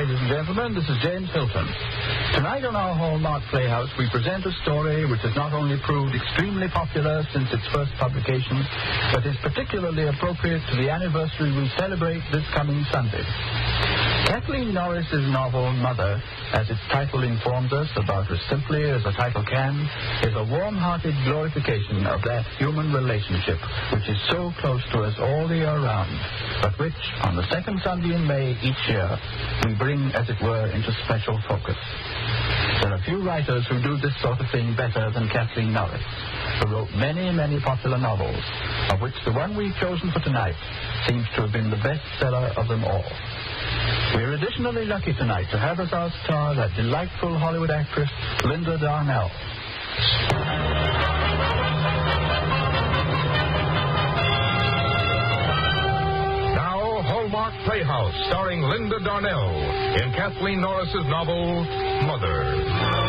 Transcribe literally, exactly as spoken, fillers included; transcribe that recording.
ladies and gentlemen. This is James Hilton. Tonight on our Hallmark Playhouse, we present a story which has not only proved extremely popular since its first publication, but is particularly appropriate to the anniversary we celebrate this coming Sunday. Kathleen Norris's novel, Mother, as its title informs us about as simply as a title can, is a warm-hearted glorification of that human relationship which is so close to us all the year round, but which, on the second Sunday in May each year, we bring, as it were, into special focus. There are few writers who do this sort of thing better than Kathleen Norris, who wrote many, many popular novels, of which the one we've chosen for tonight seems to have been the bestseller of them all. We're additionally lucky tonight to have as our star that delightful Hollywood actress, Linda Darnell. Now, Hallmark Playhouse, starring Linda Darnell in Kathleen Norris's novel, Mother.